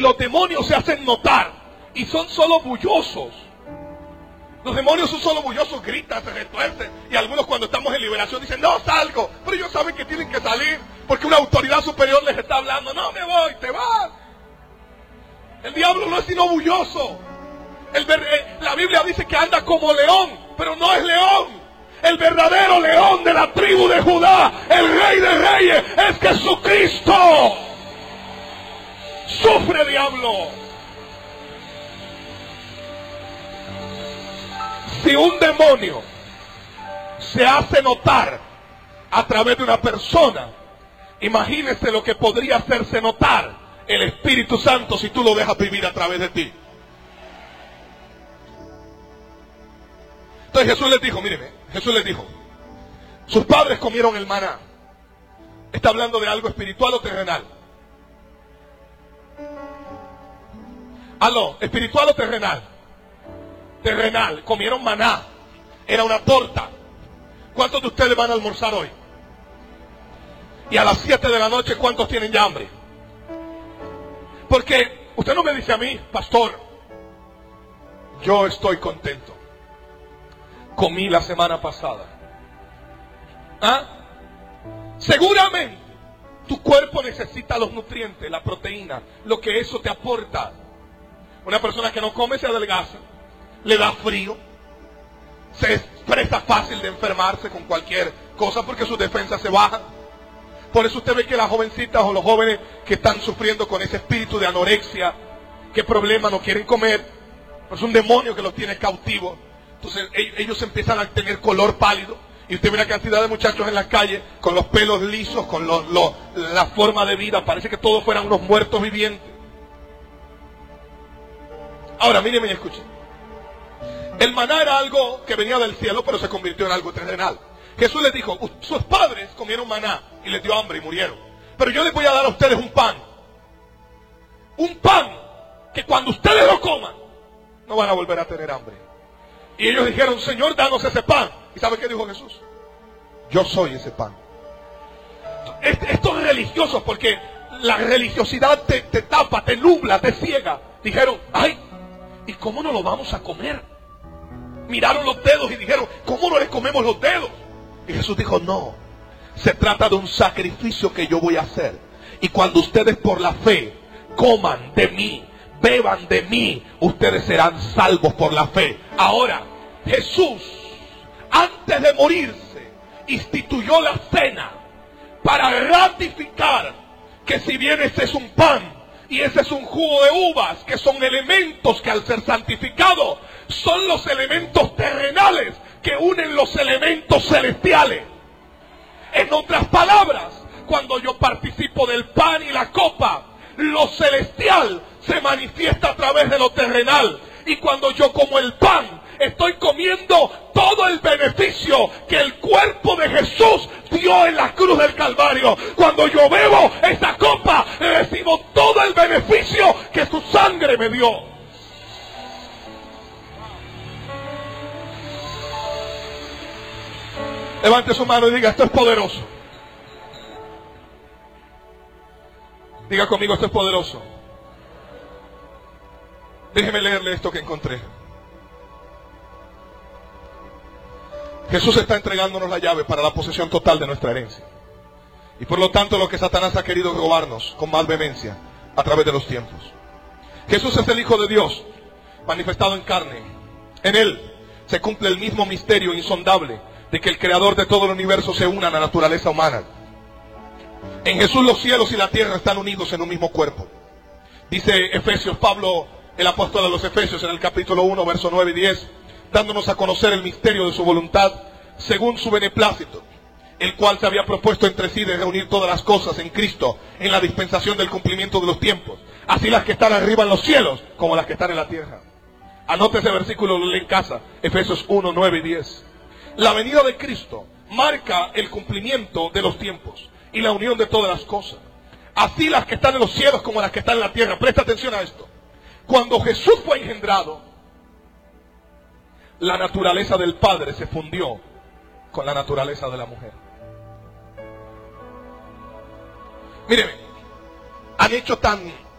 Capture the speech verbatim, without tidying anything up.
los demonios se hacen notar y son solo bullosos. Los demonios son solo bullosos, gritan, se retuercen. Y algunos cuando estamos en liberación dicen, no salgo. Pero ellos saben que tienen que salir porque una autoridad superior les está hablando. No me voy, te vas. El diablo no es sino bulloso. El ver, eh, la Biblia dice que anda como león, pero no es león. El verdadero león de la tribu de Judá, el rey de reyes, es Jesucristo. Sufre, diablo. Si un demonio se hace notar a través de una persona, imagínese lo que podría hacerse notar el Espíritu Santo si tú lo dejas vivir a través de ti. Entonces Jesús les dijo, míreme, Jesús les dijo, sus padres comieron el maná. ¿Está hablando de algo espiritual o terrenal? Aló, ¿espiritual o terrenal? Terrenal, comieron maná, era una torta. ¿Cuántos de ustedes van a almorzar hoy? Y a las siete de la noche, ¿cuántos tienen ya hambre? Porque usted no me dice a mí, pastor, yo estoy contento, comí la semana pasada. ¿Ah? Seguramente tu cuerpo necesita los nutrientes, la proteína, lo que eso te aporta. Una persona que no come se adelgaza, le da frío, se expresa fácil de enfermarse con cualquier cosa porque sus defensas se bajan. Por eso usted ve que las jovencitas o los jóvenes que están sufriendo con ese espíritu de anorexia, qué problema, no quieren comer, es un demonio que los tiene cautivos. Entonces ellos empiezan a tener color pálido y usted ve una cantidad de muchachos en la calle con los pelos lisos, con lo, lo, la forma de vida, parece que todos fueran unos muertos vivientes. Ahora míreme y escuchen. El maná era algo que venía del cielo, pero se convirtió en algo terrenal. Jesús les dijo, sus padres comieron maná y les dio hambre y murieron. Pero yo les voy a dar a ustedes un pan. Un pan que cuando ustedes lo coman, no van a volver a tener hambre. Y ellos dijeron, Señor, danos ese pan. ¿Y sabe qué dijo Jesús? Yo soy ese pan. Estos religiosos, porque la religiosidad te, te tapa, te nubla, te ciega. Dijeron, ay, ¿y cómo no lo vamos a comer? Miraron los dedos y dijeron, ¿cómo no le comemos los dedos? Y Jesús dijo, no, se trata de un sacrificio que yo voy a hacer. Y cuando ustedes por la fe coman de mí, beban de mí, ustedes serán salvos por la fe. Ahora, Jesús, antes de morirse, instituyó la cena para ratificar que si bien ese es un pan y ese es un jugo de uvas, que son elementos que al ser santificados son los elementos terrenales que unen los elementos celestiales. En otras palabras, cuando yo participo del pan y la copa, lo celestial se manifiesta a través de lo terrenal. Y cuando yo como el pan, estoy comiendo todo el beneficio que el cuerpo de Jesús dio en la cruz del Calvario. Cuando yo bebo esa copa, recibo todo el beneficio que su sangre me dio. Levante su mano y diga, esto es poderoso. Diga conmigo, esto es poderoso. Déjeme leerle esto que encontré. Jesús está entregándonos la llave para la posesión total de nuestra herencia. Y por lo tanto lo que Satanás ha querido robarnos con más vehemencia a través de los tiempos. Jesús es el Hijo de Dios, manifestado en carne. En Él se cumple el mismo misterio insondable de que el creador de todo el universo se una a la naturaleza humana. En Jesús los cielos y la tierra están unidos en un mismo cuerpo. Dice Efesios, Pablo, el apóstol de los Efesios, en el capítulo uno, versos nueve y diez, dándonos a conocer el misterio de su voluntad, según su beneplácito, el cual se había propuesto entre sí de reunir todas las cosas en Cristo, en la dispensación del cumplimiento de los tiempos, así las que están arriba en los cielos, como las que están en la tierra. Anote ese versículo, lo lee en casa, Efesios uno, nueve y diez. La venida de Cristo marca el cumplimiento de los tiempos y la unión de todas las cosas, así las que están en los cielos como las que están en la tierra. Presta atención a esto. Cuando Jesús fue engendrado, la naturaleza del Padre se fundió con la naturaleza de la mujer. Míreme, han hecho tan